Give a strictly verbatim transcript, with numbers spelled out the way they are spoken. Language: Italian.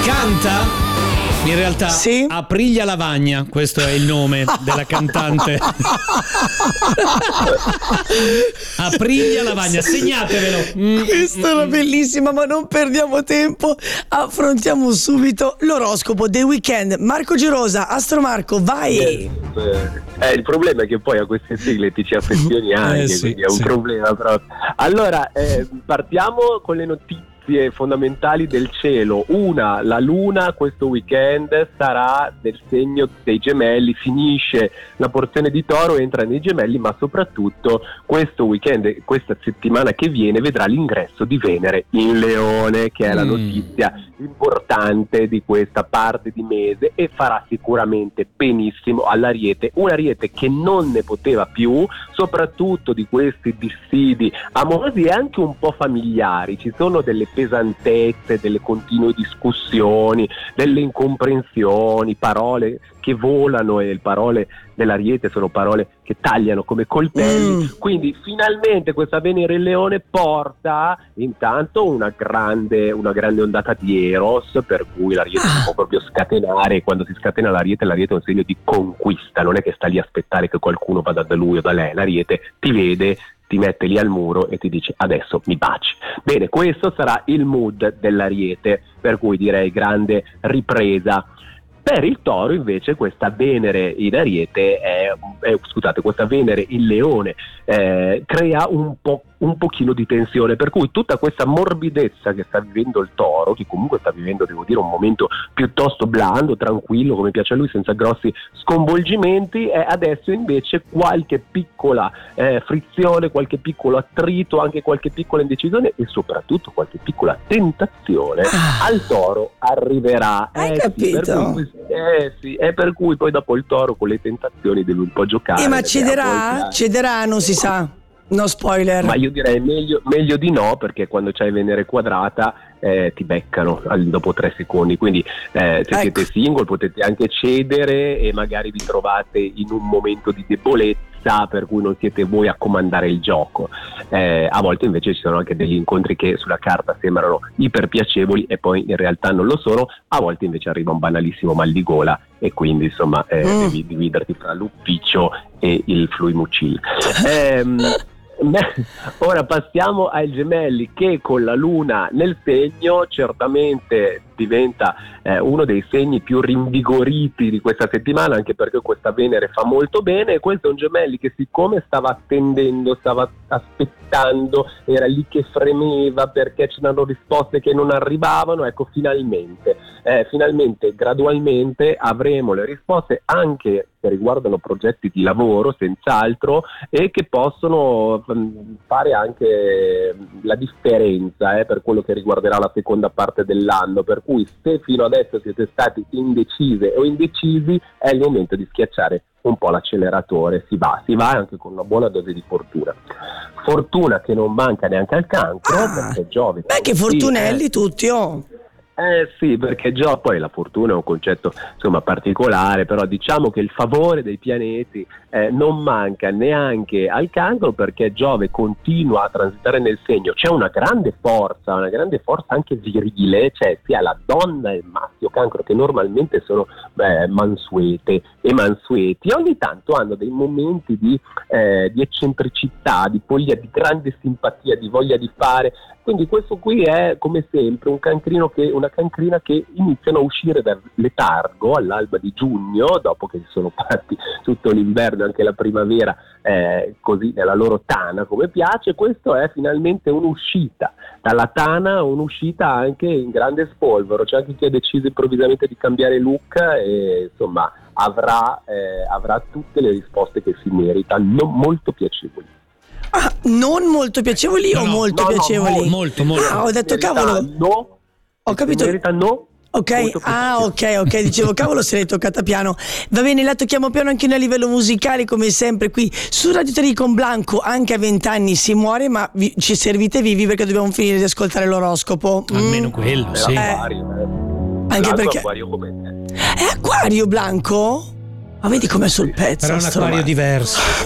Canta? In realtà sì? Aprilia Lavagna, questo è il nome della cantante. Aprilia Lavagna, segnatevelo. Questa era bellissima, ma non perdiamo tempo. Affrontiamo subito l'oroscopo dei weekend. Marco Gerosa, Astro Marco, vai. Eh, eh, il problema è che poi a queste sigle ti ci affezioni anche, eh, sì, quindi è un sì. problema proprio. Allora, eh, partiamo con le notizie fondamentali del cielo. Una, la luna questo weekend sarà del segno dei Gemelli, finisce la porzione di Toro, entra nei Gemelli, ma soprattutto questo weekend, questa settimana che viene, vedrà l'ingresso di Venere in Leone, che è la Mm. notizia importante di questa parte di mese, e farà sicuramente benissimo all'Ariete, un Ariete che non ne poteva più, soprattutto di questi dissidi amorosi e anche un po' familiari. Ci sono delle pesantezze, delle continue discussioni, delle incomprensioni, parole che volano, e le parole dell'Ariete sono parole che tagliano come coltelli. Mm. Quindi finalmente questa Venere in Leone porta intanto una grande, una grande ondata di Eros, per cui l'Ariete si può proprio scatenare, e quando si scatena l'Ariete, l'Ariete è un segno di conquista, non è che sta lì a aspettare che qualcuno vada da lui o da lei. L'Ariete ti vede, ti mette lì al muro e ti dice adesso mi baci. Bene, questo sarà il mood dell'Ariete, per cui direi grande ripresa. Per il Toro invece questa Venere in Ariete è, è scusate, questa Venere in Leone eh, crea un po' un pochino di tensione, per cui tutta questa morbidezza che sta vivendo il Toro, che comunque sta vivendo, devo dire, un momento piuttosto blando, tranquillo, come piace a lui, senza grossi sconvolgimenti, è adesso invece qualche piccola eh, frizione, qualche piccolo attrito, anche qualche piccola indecisione e soprattutto qualche piccola tentazione Ah. al Toro arriverà. Hai Eh sì, per capito? cui, eh sì, è per cui poi dopo il Toro con le tentazioni deve un po' giocare. Eh, ma perché a cederà? volte- Cederà, non si sa. No spoiler. Ma io direi meglio, meglio di no, perché quando c'hai Venere quadrata eh, ti beccano al- dopo tre secondi, quindi eh, se Ecco. siete single potete anche cedere e magari vi trovate in un momento di debolezza per cui non siete voi a comandare il gioco. Eh, a volte invece ci sono anche degli incontri che sulla carta sembrano iper piacevoli e poi in realtà non lo sono, a volte invece arriva un banalissimo mal di gola e quindi insomma eh, Mm. devi dividerti tra l'ufficio e il fluimucil. Ehm, Beh, ora passiamo ai Gemelli, che con la luna nel segno certamente diventa eh, uno dei segni più rinvigoriti di questa settimana, anche perché questa Venere fa molto bene, e questo è un Gemelli che, siccome stava attendendo, stava aspettando, era lì che fremeva perché c'erano risposte che non arrivavano, ecco, finalmente eh, finalmente gradualmente avremo le risposte anche che riguardano progetti di lavoro, senz'altro, e che possono mh, fare anche la differenza eh, per quello che riguarderà la seconda parte dell'anno, per cui se fino adesso siete stati indecise o indecisi è il momento di schiacciare un po' l'acceleratore. Si va, si va anche con una buona dose di fortuna. Fortuna che non manca neanche al Cancro, Ah, perché Giove... beh, che sì, fortunelli eh, tutti, oh. Eh sì, perché già poi la fortuna è un concetto insomma particolare, però diciamo che il favore dei pianeti eh, non manca neanche al Cancro, perché Giove continua a transitare nel segno. C'è una grande forza, una grande forza anche virile, cioè sia la donna e il maschio Cancro, che normalmente sono eh, mansuete e mansueti, ogni tanto hanno dei momenti di, eh, di eccentricità, di voglia, di grande simpatia, di voglia di fare. Quindi questo qui è, come sempre, un cancrino che, una cancrina che iniziano a uscire dal letargo all'alba di giugno, dopo che sono parti tutto l'inverno e anche la primavera, eh, così nella loro tana come piace. Questo è finalmente un'uscita dalla tana, un'uscita anche in grande spolvero. C'è anche chi ha deciso improvvisamente di cambiare look e insomma avrà, eh, avrà tutte le risposte che si merita, non molto piacevoli. Ah, non molto piacevoli No, o no, molto no, no, piacevoli? molto, molto. Ah, ho detto Merita cavolo. no, Ho capito. merita no. Ok, Molto ah piacevole. ok, ok, dicevo cavolo se l'hai toccata piano. Va bene, la tocchiamo piano anche noi a livello musicale, come sempre qui su Radio tre con Blanco. Anche a vent'anni si muore, ma vi- ci servite vivi perché dobbiamo finire di ascoltare l'oroscopo. Mm. Almeno quello, È sì. l'acquario, eh. Anche Blanco è perché acquario come te. è acquario Blanco? Ma vedi com'è sul pezzo Però è un sto acquario ragazzo. diverso.